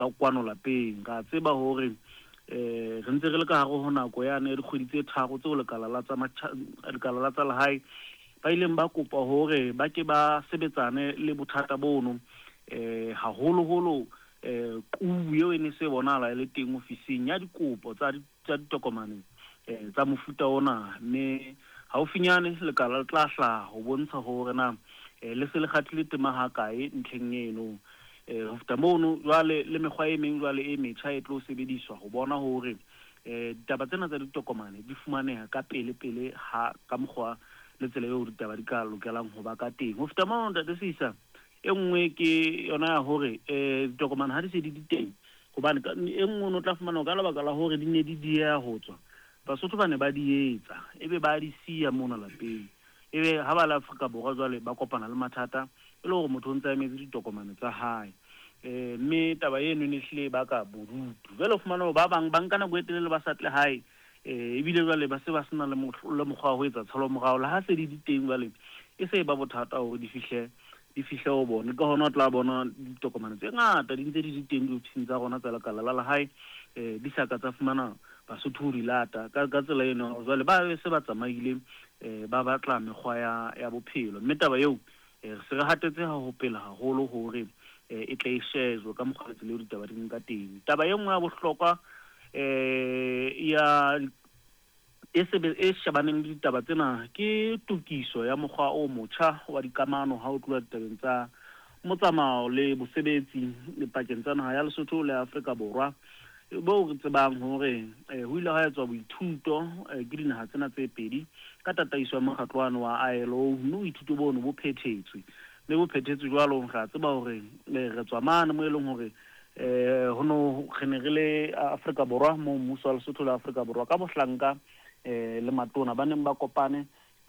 kwano lapeng ka tseba hore re ntse re le ka hare ho nako yane dikgwedi tse tharo tseo lekala la tsa lehae ba ileng ba kopa hore ba ke ba sebetsane le bothata bono haholo kubu eo e ne se bonahala le teng ofising ya dikopo tsa ditokomane tsa mofuta ona mme haufinyane lekala le tla hlaha ho bontsha hore na le se le khatlile tema ha kae ntlheng eno ho feta mono jwale le mekgwa e meng jwale e metjha e tlo sebediswa ho bona hore ditaba tsena tsa ditokomane di fumaneha ka pele ha ka mokgwa le tsela eo ditaba di ka lokelang ho ba ka teng ho feta mono ntate Sisa e nngwe ke yona ya hore ditokomane ha di se di teng hobane e nngwe no tla fumana ka lebaka la hore di ne di dieha ho tswa Basotho ba ne ba di etsa ebe ba di siya mona lapeng ebe ha ba la Afrika Borwa jwale ba kopana le mathata e le hore motho o ntse a emetse ditokomane tsa hae mme taba eno ne hlile ba ka borutu jwale o fumana ba bang ba nka nako e telele ba sa tle hae ebile jwale ba se ba sena le mokgwa ho etsa tsholo morao le ha se di teng jwale e se ba bothata hore di fihle ho bona ka hona o tla bona ditokomane tse ngata di ntse di teng diofising tsa rona tsa lekala la lehae di sa ka tsa fumana Basotho ho di lata ka tsela eno jwale ba se ba tsamaile ba batla mekgwa ya bophelo mme taba eo re se re hatetse ha ho pela haholo hore e tle e shejwe ka mokgwa tsela eo ditaba di nka teng taba e nngwe ya bohlokwa e shabaneng le ditaba tsena ke tokiso ya mokgwa o motjha wa dikamano ha o tluwa ditabeng tsa motsamao le bosebetsi pakeng tsa naha ya Lesotho le Afrika Borwa bo re tsebang hore ho ile ha etswa boithuto ke dinaha tsena tse pedi ka tataiso ya mokgatlwana wa ILO mme boithuto bono bo phethetswe le bo phethetswe jwalo ra tseba hore re tswa mane mo e leng hore ho no kgenerile Afrika Borwa mo mmuso wa Lesotho le Afrika Borwa ka bohlanka le matona ba neng ba kopane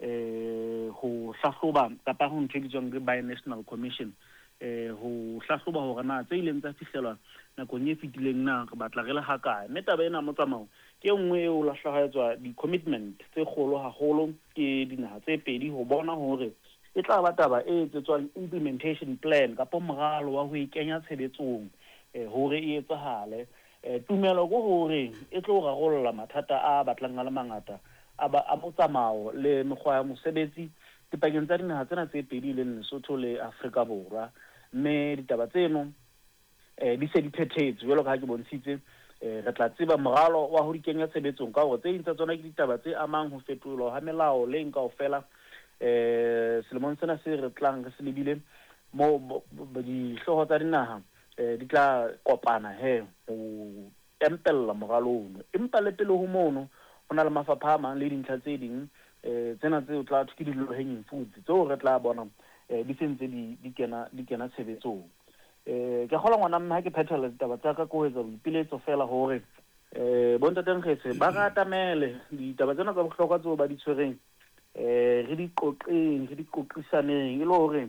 ho hlahloba kapa ho ntsheditswang ke Bi-National Commission ho hlahloba hore na tse ileng tsa fihlelwa nakong e fetileng na re batla re le hakae mme taba ena motsamao ke nngwe eo la hlahetswa di-commitment tse kgolo haholo ke dinaha tse pedi ho bona hore e tla ba taba e etsetswang implementation plan kapa moralo wa ho e kenya tshebetsong hore e etsahale tumelo go hore e tlo rarolla mathata a batlang a le mangata a motsamao le mekgwa ya mosebetsi dipakeng tsa dinaha tsena tse pedi le Lesotho le Afrika Borwa mme ditaba tseno di se di phethetswe jwalo ka ha ke bontshitse re tla tseba moralo wa ho di kenya tshebetsong ka hore tse ding tsa tsona ke ditaba tse amang ho fetolwa ha melao le kaofela selemong sena se re tlang re se lebile mo dihloho tsa dinaha di tla kopana ho tempella moralo ono empa le pele ho mono ho na le mafapha a mang le dintlha tse ding tsena tse o tla thuki di low-hanging fruits tseo re tla bona di sentse di kena tshebetsong ke kgola ngwana mme ha ke phethela ditaba tsa ka ho etsa boipiletso fela hore bontate Nkgetse ba ratamele ditaba tsena tsa bohlokwa tseo ba di tshwereng re di qoqisaneng e le hore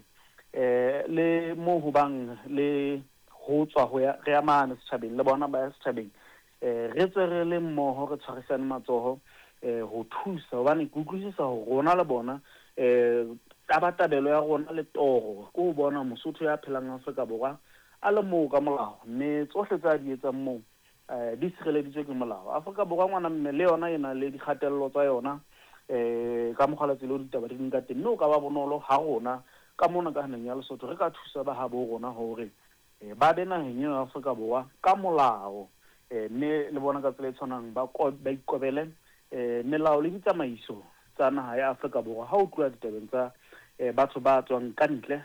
le mo ho bang le ho tswa ho ya re amana setjhabeng le bona ba ya setjhabeng re tswe re le mmoho re tshwarisane matsoho ho thusa hobane ke utlwisisa ho rona le bona tabatabelo ya rona le toro ko bona Mosotho ya phelang Afrika Borwa a le moo ka molao mme tsohle tsa di etsang moo di sireleditswe ke molao Afrika Borwa ngwana mme le yona e na le dikgatello tsa yona ka mogala tsela o ditaba di nka teng mme o ka ba bonolo ha rona ka mona ka haneng ya Lesotho re ka thusa ba ha bo rona hore ba be naheng ya Afrika Borwa ka molao mme le bona ka tsela e tshwanang ba ikobele melao le ditsamaiso tsa naha ya Afrika Borwa ha o tloha ditabeng tsa batho ba tswang ka ntle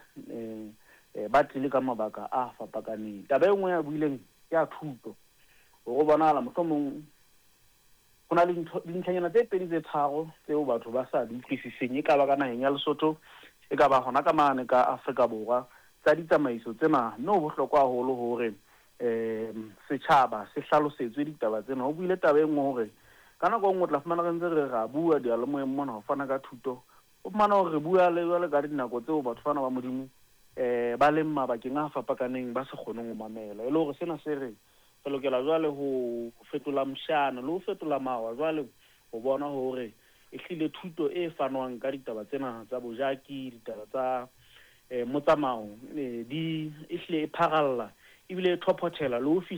ba tlile ka mabaka a fapakaneng taba e nngwe ya buileng ya thuto go bonahala mohlomong ho na le dintlhanyana tse pedi tse tharo tseo batho ba sa di utlwisiseng e ka ba ka naheng ya Lesotho e ka ba hona ka mane ka Afrika Borwa tsa ditsamaiso tsena no bohlokwa haholo hore setjhaba se hlalosetswe ditaba tsena ho buile taba e nngwe hore ka nako nngwe tla fumana re ntse re ra bua dialomoeng mona ho fana ka thuto o fumana hore re bua le jwale ka dinako tseo batho fana ba modimo ba leng mabakeng a fapakaneng ba se kgoneng ho mamela e le hore sena se re lokela jwale ho fetola moshana le ho fetola mawa jwale ho bona hore e hlile thuto e fanwang ka ditaba tsena tsa bojaki ditaba tsa motsamao di ehlile e pharalla ebile top hotel le ho